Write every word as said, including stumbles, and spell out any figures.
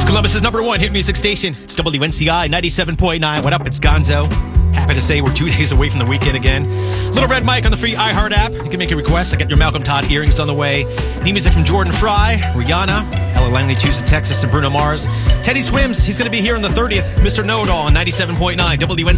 Columbus's number one hit music station. It's W N C I ninety-seven point nine. What up? It's Gonzo. Happy to say we're two days away from the weekend again. Little Red Mike on the free iHeart app. You can make a request. I got your Malcolm Todd earrings on the way. New music from Jordan Fry, Rihanna, Ella Langley, Houston, Texas, and Bruno Mars. Teddy Swims. He's going to be here on the thirtieth. Mister Know-It-All on ninety-seven point nine W N C I.